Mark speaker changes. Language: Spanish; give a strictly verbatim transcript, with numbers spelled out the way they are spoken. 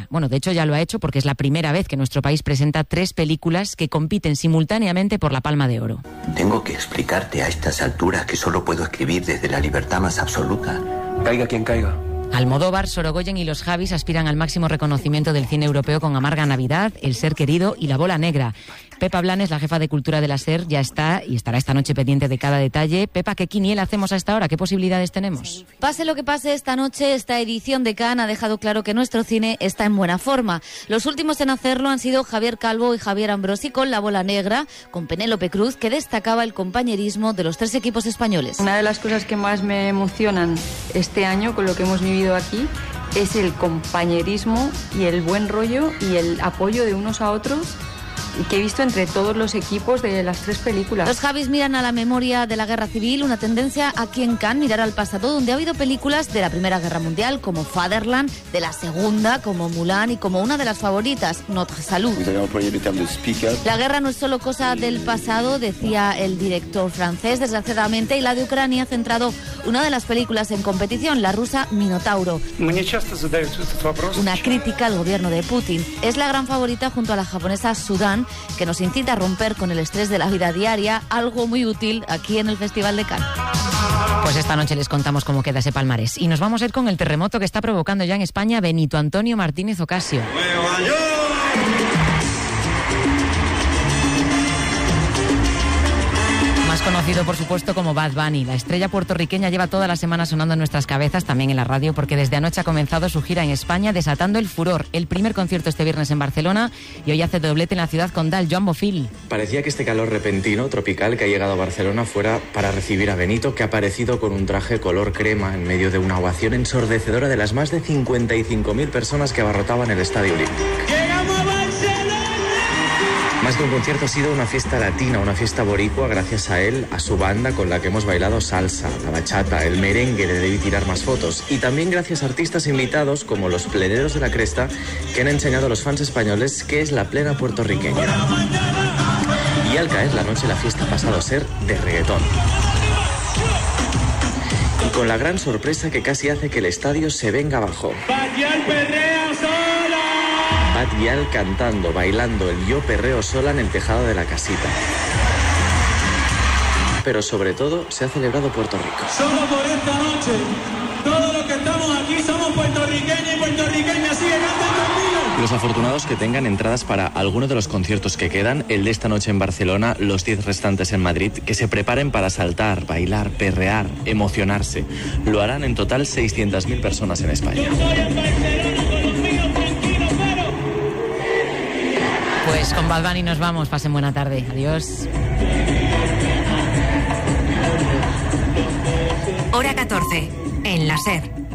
Speaker 1: Bueno, de hecho ya lo ha hecho porque es la primera vez que nuestro país presenta tres películas que compiten simultáneamente por la Palma de Oro.
Speaker 2: Tengo que explicarte a estas alturas que solo puedo escribir desde la libertad más absoluta.
Speaker 3: Caiga quien caiga.
Speaker 1: Almodóvar, Sorogoyen y los Javis aspiran al máximo reconocimiento del cine europeo con Amarga Navidad, El ser querido y La bola negra. Pepa Blanes, la jefa de cultura de la SER, ya está y estará esta noche pendiente de cada detalle. Pepa, ¿qué quiniela hacemos a esta hora? ¿Qué posibilidades tenemos?
Speaker 4: Pase lo que pase esta noche, esta edición de Cannes ha dejado claro que nuestro cine está en buena forma. Los últimos en hacerlo han sido Javier Calvo y Javier Ambrosi con La bola negra, con Penélope Cruz, que destacaba el compañerismo de los tres equipos españoles.
Speaker 5: Una de las cosas que más me emocionan este año con lo que hemos vivido aquí es el compañerismo y el buen rollo y el apoyo de unos a otros que he visto entre todos los equipos de las tres películas.
Speaker 4: Los Javis miran a la memoria de la Guerra Civil, una tendencia aquí en Cannes, mirar al pasado, donde ha habido películas de la Primera Guerra Mundial como Fatherland, de la Segunda como Mulan y como una de las favoritas, Notre Salut. La guerra no es solo cosa del pasado, decía el director francés, desgraciadamente, y la de Ucrania ha centrado una de las películas en competición, la rusa Minotauro. Una crítica al gobierno de Putin. Es la gran favorita junto a la japonesa Sudán, que nos incita a romper con el estrés de la vida diaria, algo muy útil aquí en el Festival de Cannes.
Speaker 1: Pues esta noche les contamos cómo queda ese palmarés. Y nos vamos a ir con el terremoto que está provocando ya en España Benito Antonio Martínez Ocasio.
Speaker 6: ¡Nueva York!
Speaker 1: Más conocido, por supuesto, como Bad Bunny. La estrella puertorriqueña lleva toda la semana sonando en nuestras cabezas, también en la radio, porque desde anoche ha comenzado su gira en España, desatando el furor. El primer concierto este viernes en Barcelona y hoy hace doblete en la ciudad condal. Joan Bofil.
Speaker 7: Parecía que este calor repentino, tropical, que ha llegado a Barcelona fuera para recibir a Benito, que ha aparecido con un traje color crema en medio de una ovación ensordecedora de las más de cincuenta y cinco mil personas que abarrotaban el Estadio Olímpico.
Speaker 6: ¡Llegamos a Barcelona!
Speaker 7: Más que un concierto, ha sido una fiesta latina, una fiesta boricua, gracias a él, a su banda con la que hemos bailado salsa, la bachata, el merengue de Debí tirar más fotos, y también gracias a artistas invitados como los Pleneros de la Cresta, que han enseñado a los fans españoles qué es la plena puertorriqueña. Y al caer la noche, la fiesta ha pasado a ser de reggaetón. Y con la gran sorpresa que casi hace que el estadio se venga abajo. Bad Gyal cantando, bailando el Yo perreo sola en el tejado de la casita. Pero sobre todo se ha celebrado Puerto Rico.
Speaker 6: Solo por esta noche, todos los que estamos aquí somos puertorriqueños y puertorriqueñas. Sigue cantando conmigo.
Speaker 7: Los afortunados que tengan entradas para alguno de los conciertos que quedan, el de esta noche en Barcelona, los diez restantes en Madrid, que se preparen para saltar, bailar, perrear, emocionarse. Lo harán en total seiscientas mil personas en España.
Speaker 6: Yo soy en Barcelona con los míos tranquilos, pero...
Speaker 1: Pues con Bad Bunny nos vamos. Pasen buena tarde. Adiós.
Speaker 8: Hora catorce, en la SER.